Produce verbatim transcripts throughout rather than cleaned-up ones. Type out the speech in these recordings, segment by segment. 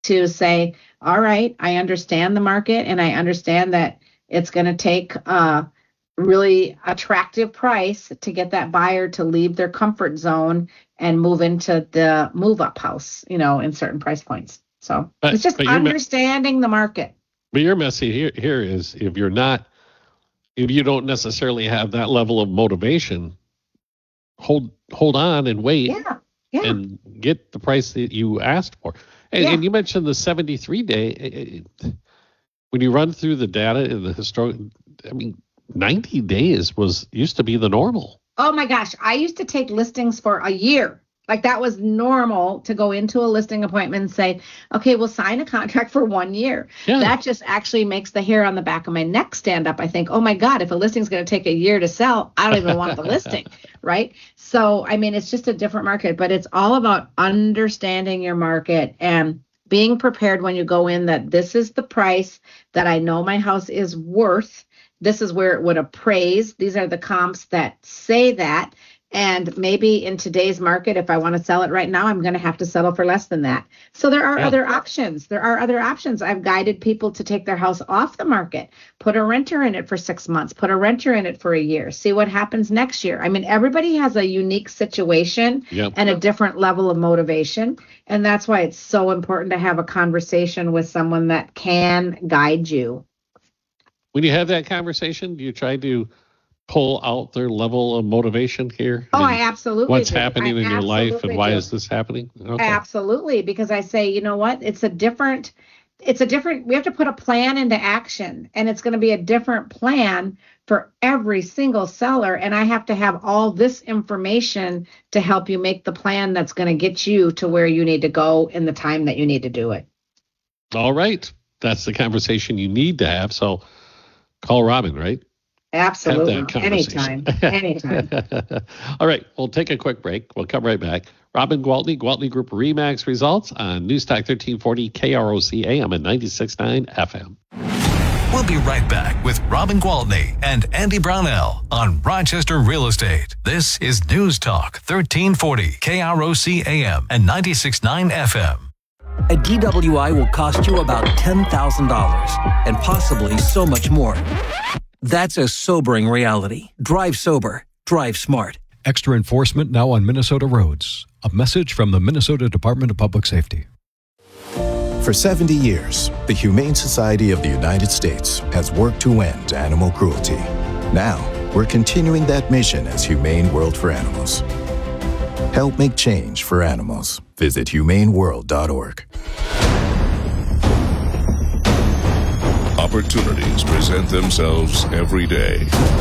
to say, all right, I understand the market and I understand that it's going to take a really attractive price to get that buyer to leave their comfort zone and move into the move up house, you know, in certain price points. So but, it's just understanding me- the market. But your message here, here is if you're not, if you don't necessarily have that level of motivation, hold hold on and wait yeah, yeah. and get the price that you asked for. And, yeah. and you mentioned the seventy-three day. It, it, when you run through the data in the historic, I mean, ninety days was used to be the normal. Oh my gosh. I used to take listings for a year. Like that was normal to go into a listing appointment and say, okay, we'll sign a contract for one year. Yeah. That just actually makes the hair on the back of my neck stand up. I think, oh my God, if a listing's going to take a year to sell, I don't even want the listing. Right. So, I mean, it's just a different market, but it's all about understanding your market and being prepared when you go in that this is the price that I know my house is worth. This is where it would appraise. These are the comps that say that. And maybe in today's market, if I want to sell it right now, I'm going to have to settle for less than that. So there are yeah. other options. There are other options. I've guided people to take their house off the market, put a renter in it for six months, put a renter in it for a year, see what happens next year. I mean, everybody has a unique situation yep. and a different level of motivation. And that's why it's so important to have a conversation with someone that can guide you. When you have that conversation, do you try to pull out their level of motivation here? Oh, I, mean, I absolutely What's do. happening I in your life and why do. is this happening? Okay. Absolutely, because I say, you know what? It's a different, it's a different, we have to put a plan into action, and it's going to be a different plan for every single seller. And I have to have all this information to help you make the plan that's going to get you to where you need to go in the time that you need to do it. All right. That's the conversation you need to have. So call Robin, right? Absolutely. Anytime. Anytime. All right. We'll take a quick break. We'll come right back. Robin Gwaltney, Gwaltney Group Remax results on Newstalk thirteen forty K R O C A M and ninety-six point nine F M. We'll be right back with Robin Gwaltney and Andy Brownell on Rochester Real Estate. This is News Talk thirteen forty K R O C A M and ninety-six point nine F M. A D W I will cost you about ten thousand dollars and possibly so much more. That's a sobering reality. Drive sober. Drive smart. Extra enforcement now on Minnesota roads. A message from the Minnesota Department of Public Safety. For seventy years, the Humane Society of the United States has worked to end animal cruelty. Now, we're continuing that mission as Humane World for Animals. Help make change for animals. Visit humane world dot org. Opportunities present themselves every day.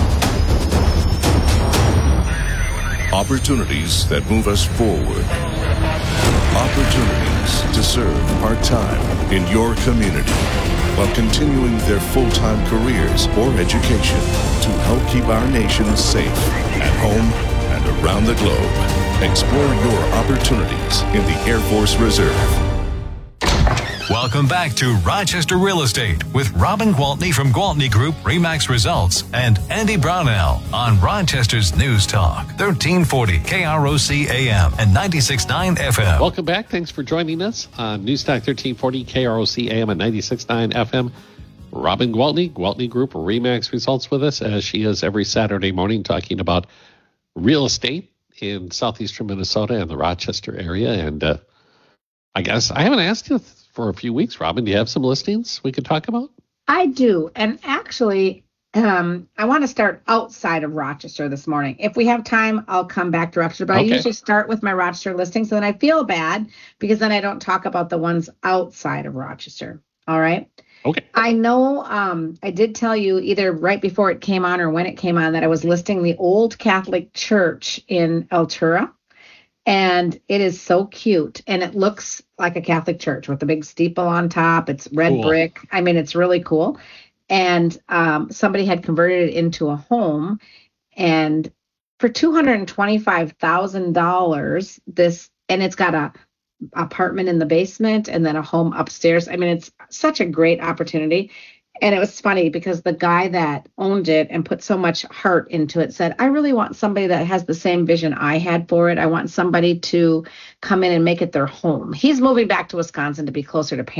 Opportunities that move us forward. Opportunities to serve part-time in your community while continuing their full-time careers or education to help keep our nation safe at home and around the globe. Explore your opportunities in the Air Force Reserve. Welcome back to Rochester Real Estate with Robin Gwaltney from Gwaltney Group Remax Results and Andy Brownell on Rochester's News Talk thirteen forty K R O C A M and ninety-six point nine F M. Welcome back. Thanks for joining us on News Talk thirteen forty K R O C A M and ninety-six point nine F M. Robin Gwaltney, Gwaltney Group Remax Results with us as she is every Saturday morning talking about real estate in southeastern Minnesota and the Rochester area. And uh, I guess I haven't asked you for a few weeks, Robin. Do you have some listings we could talk about? I do. And actually, um, I want to start outside of Rochester this morning. If we have time, I'll come back to Rochester. But okay. I usually start with my Rochester listings, and then I feel bad because then I don't talk about the ones outside of Rochester. All right? Okay. I know um, I did tell you either right before it came on or when it came on that I was listing the Old Catholic Church in Altura. And it is so cute. And it looks like a Catholic church with a big steeple on top. It's red cool. brick. I mean, it's really cool. And um, somebody had converted it into a home. And for two hundred twenty-five thousand dollars, this, and it's got a apartment in the basement and then a home upstairs. I mean, it's such a great opportunity. And it was funny because the guy that owned it and put so much heart into it said, I really want somebody that has the same vision I had for it. I want somebody to come in and make it their home. He's moving back to Wisconsin to be closer to parents.